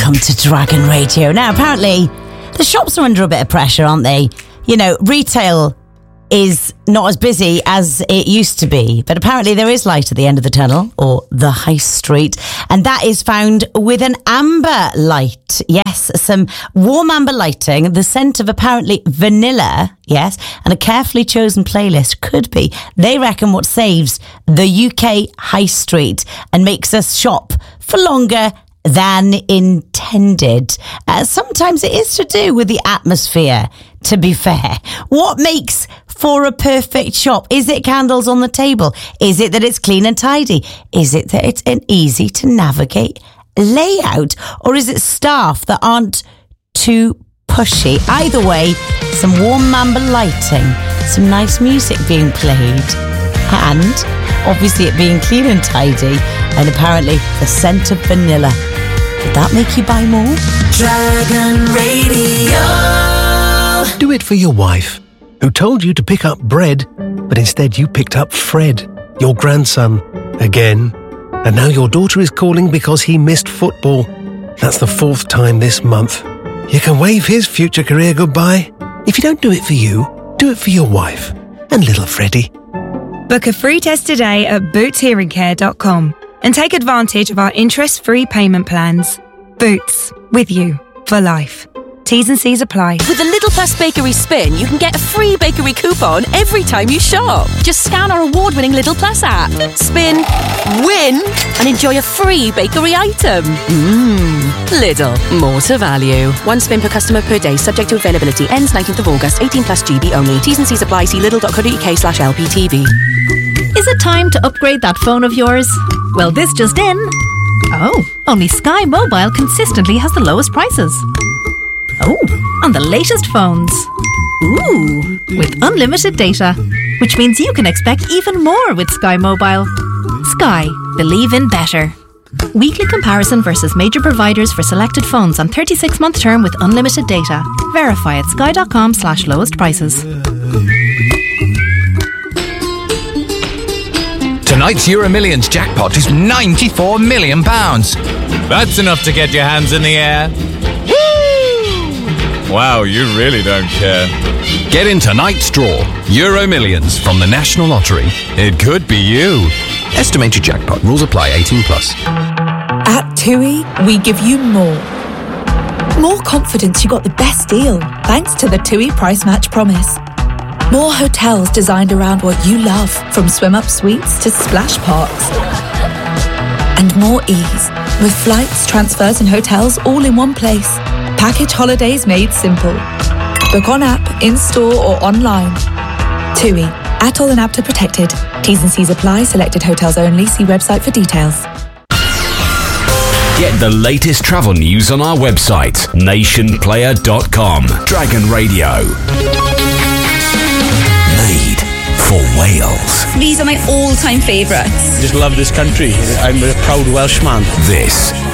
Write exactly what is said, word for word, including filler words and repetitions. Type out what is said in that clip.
welcome to Dragon Radio. Now, apparently, the shops are under a bit of pressure, aren't they? You know, retail is not as busy as it used to be, but apparently there is light at the end of the tunnel, or the high street, and that is found with an amber light. Yes, some warm amber lighting, the scent of apparently vanilla, yes, and a carefully chosen playlist could be, they reckon, what saves the U K high street and makes us shop for longer than intended. Uh, sometimes it is to do with the atmosphere, to be fair. What makes for a perfect shop? Is it candles on the table? Is it that it's clean and tidy? Is it that it's an easy to navigate layout? Or is it staff that aren't too pushy? Either way, some warm amber lighting, some nice music being played, and obviously it being clean and tidy, and apparently the scent of vanilla. Would that make you buy more? Dragon Radio. Do it for your wife, who told you to pick up bread, but instead you picked up Fred, your grandson, again. And now your daughter is calling because he missed football. That's the fourth time this month. You can wave his future career goodbye. If you don't do it for you, do it for your wife and little Freddie. Book a free test today at boots hearing care dot com and take advantage of our interest-free payment plans. Boots, with you for life. T's and C's apply. With the Lidl Plus Bakery Spin, you can get a free bakery coupon every time you shop. Just scan our award-winning Lidl Plus app, spin, win, and enjoy a free bakery item. Mmm. Lidl, more to value. One spin per customer per day, subject to availability. Ends nineteenth of August, eighteen plus G B only. T's and C's apply. See lidl.co.uk slash LPTV. Is it time to upgrade that phone of yours? Well, this just in. Oh, only Sky Mobile consistently has the lowest prices. Oh, on the latest phones. Ooh, with unlimited data, which means you can expect even more with Sky Mobile. Sky, believe in better. Weekly comparison versus major providers for selected phones on thirty-six month term with unlimited data. Verify at sky.com slash lowest prices. Tonight's Euro Millions jackpot is ninety-four million pounds. That's enough to get your hands in the air. Wow, you really don't care. Get in tonight's draw. Euro Millions from the National Lottery. It could be you. Estimated jackpot. Rules apply. eighteen plus. At TUI, we give you more. More confidence you got the best deal, thanks to the TUI Price Match Promise. More hotels designed around what you love, from swim-up suites to splash parks. And more ease, with flights, transfers and hotels all in one place. Package holidays made simple. Book on app, in-store or online. TUI. Atoll and APTA protected. T's and C's apply. Selected hotels only. See website for details. Get the latest travel news on our website, nation player dot com. Dragon Radio. Made for Wales. These are my all-time favourites. Just love this country. I'm a proud Welshman. This